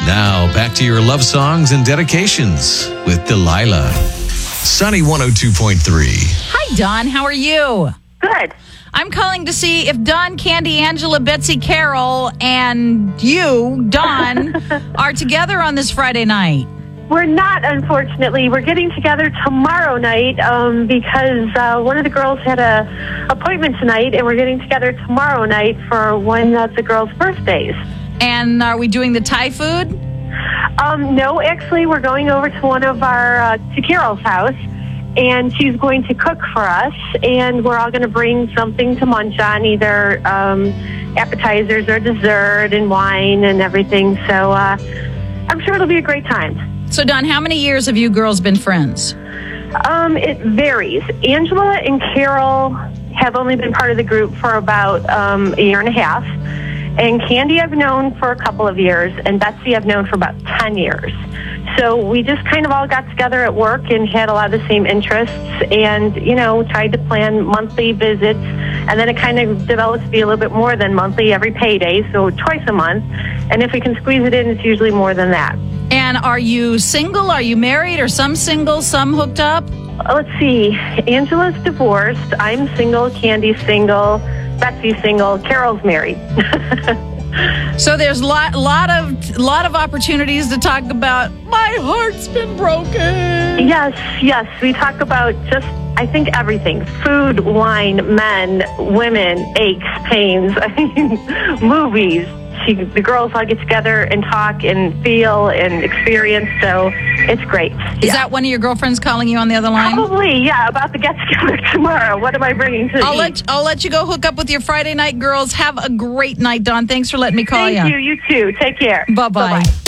Now, back to your love songs and dedications with Delilah. Sunny 102.3. Hi, Dawn. How are you? Good. I'm calling to see if Dawn, Candy, Angela, Betsy, Carol, and you, Dawn, are together on this Friday night. We're not, unfortunately. We're getting together tomorrow night because one of the girls had a appointment tonight, and we're getting together tomorrow night for one of the girls' birthdays. And are we doing the Thai food? No, actually, we're going over to one of to Carol's house, and she's going to cook for us, and we're all going to bring something to munch on, either appetizers or dessert and wine and everything. So I'm sure it'll be a great time. So, Dawn, how many years have you girls been friends? It varies. Angela and Carol have only been part of the group for about a year and a half. And Candy I've known for a couple of years, and Betsy I've known for about 10 years. So we just kind of all got together at work and had a lot of the same interests and, tried to plan monthly visits. And then it kind of developed to be a little bit more than monthly every payday, so twice a month. And if we can squeeze it in, it's usually more than that. And are you single? Are you married? Or some single, some hooked up? Let's see. Angela's divorced. I'm single. Candy's single. Betsy's single. Carol's married. So there's lot of opportunities to talk about. My heart's been broken. Yes. We talk about I think everything: food, wine, men, women, aches, pains. Movies. The girls all get together and talk and feel and experience, so it's great. Is that one of your girlfriends calling you on the other line? Probably, yeah, about the get-together tomorrow. What am I bringing to eat? I'll let you go hook up with your Friday night girls. Have a great night, Dawn. Thanks for letting me call you. Thank you. You too. Take care. Bye-bye. Bye-bye.